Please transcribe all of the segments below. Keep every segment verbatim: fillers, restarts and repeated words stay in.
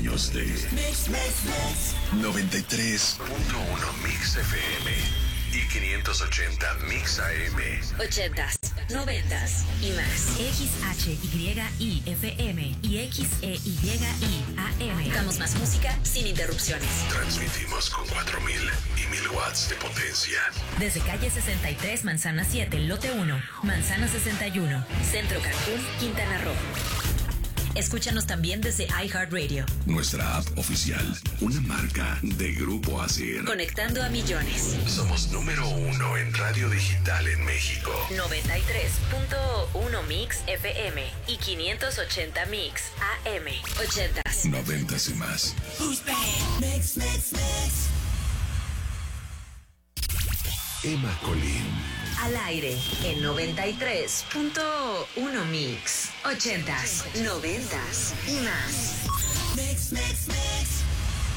años de Mix, Mix, Mix. noventa y tres punto uno Mix F M y quinientos ochenta Mix A M. Ochentas, noventas y más. X H Y I F M y X E Y I A M. Damos más música sin interrupciones. Transmitimos con cuatro mil y mil watts de potencia. Desde calle sesenta y tres, Manzana siete, Lote uno, Manzana sesenta y uno, Centro Cancún, Quintana Roo. Escúchanos también desde iHeartRadio. Nuestra app oficial, una marca de Grupo Asir. Conectando a millones. Somos número uno en radio digital en México. noventa y tres punto uno Mix F M y quinientos ochenta Mix A M. Ochentas. Noventas y más. Who's back? Mix, Mix, Mix. Emma Colín. Al aire en noventa y tres punto uno Mix. Ochentas, noventas y más. Mix, Mix, Mix.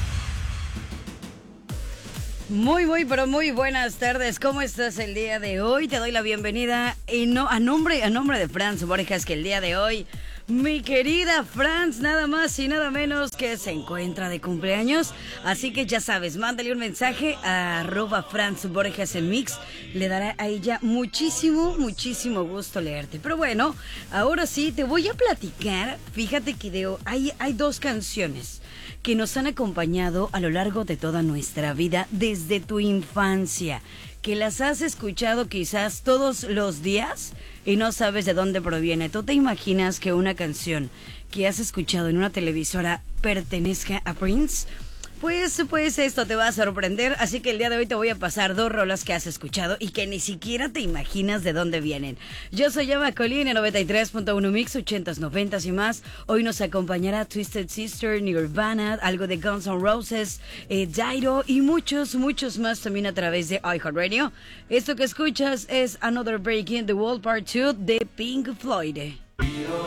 Muy, muy, pero muy buenas tardes. ¿Cómo estás el día de hoy? Te doy la bienvenida y no, a nombre a nombre de Franz Borjas, que el día de hoy, mi querida Franz, nada más y nada menos que se encuentra de cumpleaños. Así que ya sabes, mándale un mensaje a arroba Franz Borjas en Mix. Le dará a ella muchísimo, muchísimo gusto leerte. Pero bueno, ahora sí, te voy a platicar. Fíjate que de, hay, hay dos canciones que nos han acompañado a lo largo de toda nuestra vida, desde tu infancia, que las has escuchado quizás todos los días y no sabes de dónde proviene. ¿Tú te imaginas que una canción que has escuchado en una televisora pertenezca a Prince? Pues, pues esto te va a sorprender, así que el día de hoy te voy a pasar dos rolas que has escuchado y que ni siquiera te imaginas de dónde vienen. Yo soy Emma Colín en noventa y tres punto uno Mix, ochentas, noventas y más. Hoy nos acompañará Twisted Sister, Nirvana, algo de Guns N' Roses, eh, Jairo y muchos, muchos más también a través de iHeartRadio. Esto que escuchas es Another Break in the Wall Part dos de Pink Floyd.